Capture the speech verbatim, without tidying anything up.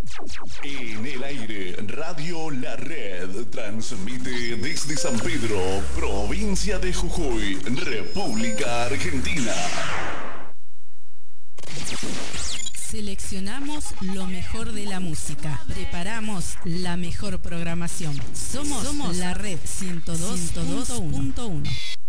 En el aire, Radio La Red transmite desde San Pedro, provincia de Jujuy, República Argentina. Seleccionamos lo mejor de la música. Preparamos la mejor programación. Somos, Somos la Red ciento dos punto uno.